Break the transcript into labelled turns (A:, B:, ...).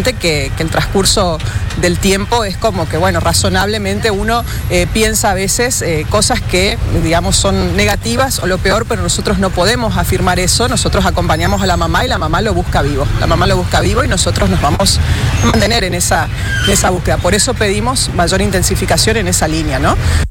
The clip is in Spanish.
A: obviamente que el transcurso del tiempo es como que, bueno, razonablemente uno piensa a veces cosas que, digamos, son negativas o lo peor, pero nosotros no podemos afirmar eso. Nosotros acompañamos a la mamá y la mamá lo busca vivo. La mamá lo busca vivo y nosotros nos vamos a mantener en esa búsqueda. Por eso pedimos mayor intensificación en esa línea, ¿no?